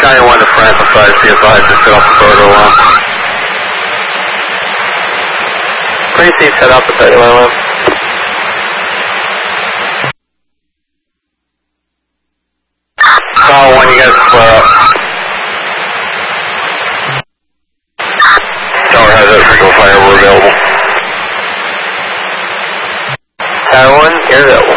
91 to Franklin 5, CFI, just set off the corridor alarm. Please see set off the cellular alarm. Call 1, you guys flare up. Tower has that signal fire, we're available. Tower 1, you're available.